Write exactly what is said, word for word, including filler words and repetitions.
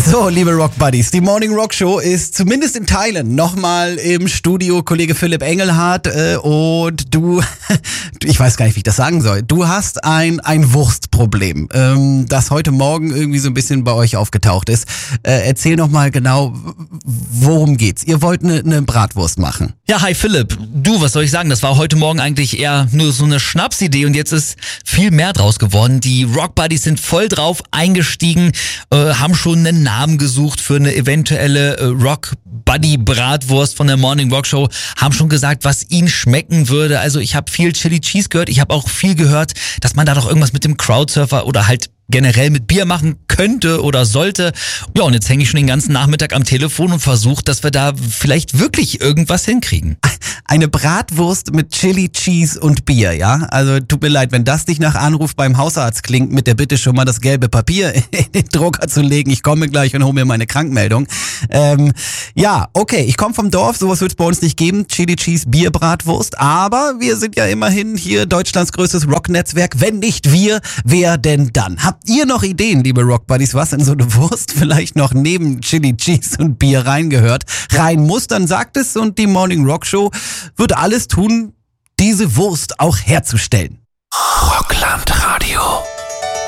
So, liebe Rock Buddies, die Morning Rock Show ist zumindest in Teilen nochmal im Studio. Kollege Philipp Engelhardt äh, und du, ich weiß gar nicht, wie ich das sagen soll. Du hast ein ein Wurstproblem, ähm, das heute Morgen irgendwie so ein bisschen bei euch aufgetaucht ist. Äh, erzähl noch mal genau, worum geht's? Ihr wollt eine ne Bratwurst machen. Ja, hi Philipp. Du, was soll ich sagen? Das war heute Morgen eigentlich eher nur so eine Schnapsidee und jetzt ist viel mehr draus geworden. Die Rock Buddies sind voll drauf eingestiegen, äh, haben schon einen Namen gesucht für eine eventuelle äh, Rock Buddy Bratwurst von der Morning Rock Show, haben schon gesagt, was ihnen schmecken würde. Also ich habe viel Chili Cheese gehört, ich habe auch viel gehört, dass man da doch irgendwas mit dem Crowdsurfer oder halt generell mit Bier machen könnte oder sollte. Ja, und jetzt hänge ich schon den ganzen Nachmittag am Telefon und versuche, dass wir da vielleicht wirklich irgendwas hinkriegen. Eine Bratwurst mit Chili, Cheese und Bier, ja? Also tut mir leid, wenn das nicht nach Anruf beim Hausarzt klingt, mit der Bitte schon mal das gelbe Papier in den Drucker zu legen. Ich komme gleich und hole mir meine Krankmeldung. Ähm, ja, okay, ich komme vom Dorf, sowas wird es bei uns nicht geben. Chili, Cheese, Bier, Bratwurst. Aber wir sind ja immerhin hier Deutschlands größtes Rocknetzwerk. Wenn nicht wir, wer denn dann? Habt ihr noch Ideen, liebe Rock Buddies, was in so eine Wurst vielleicht noch neben Chili, Cheese und Bier reingehört, rein muss, dann sagt es und die Morning Rock Show wird alles tun, diese Wurst auch herzustellen. Rockland Radio.